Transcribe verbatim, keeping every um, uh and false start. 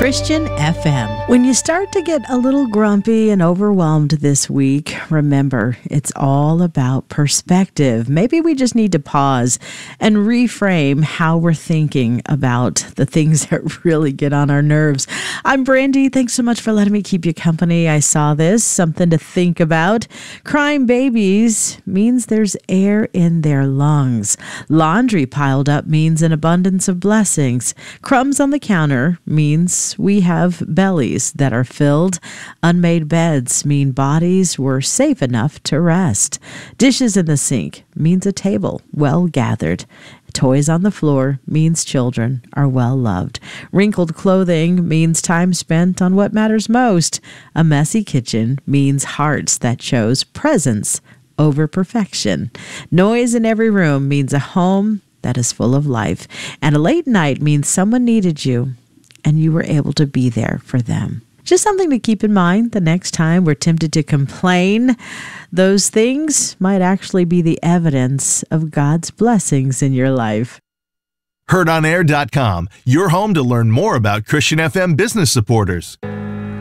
Christian F M. When you start to get a little grumpy and overwhelmed this week, remember, it's all about perspective. Maybe we just need to pause and reframe how we're thinking about the things that really get on our nerves. I'm Brandy. Thanks so much for letting me keep you company. I saw this, something to think about. Crying babies means there's air in their lungs. Laundry piled up means an abundance of blessings. Crumbs on the counter means we have bellies that are filled. Unmade beds mean bodies were safe enough to rest. Dishes in the sink means a table well gathered. Toys on the floor means children are well loved. Wrinkled clothing means time spent on what matters most. A messy kitchen means hearts that chose presence over perfection. Noise in every room means a home that is full of life. And a late night means someone needed you and you were able to be there for them. Just something to keep in mind the next time we're tempted to complain. Those things might actually be the evidence of God's blessings in your life. heard on air dot com, your home to learn more about Christian F M business supporters.